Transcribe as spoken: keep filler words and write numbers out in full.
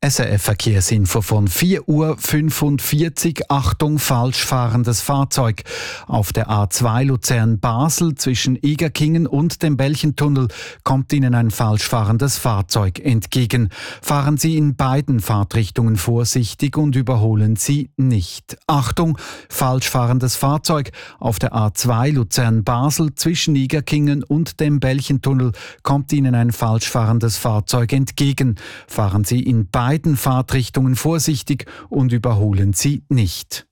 S R F Verkehrsinfo von vier Uhr fünfundvierzig. Achtung, falsch fahrendes Fahrzeug. Auf der A zwei Luzern-Basel zwischen Egerkingen und dem Belchentunnel kommt Ihnen ein falsch fahrendes Fahrzeug entgegen. Fahren Sie in beiden Fahrtrichtungen vorsichtig und überholen Sie nicht. Achtung, falsch fahrendes Fahrzeug. Auf der A zwei Luzern-Basel zwischen Egerkingen und dem Belchentunnel kommt Ihnen ein falsch fahrendes Fahrzeug entgegen. Fahren Sie in beiden beiden Fahrtrichtungen vorsichtig und überholen Sie nicht.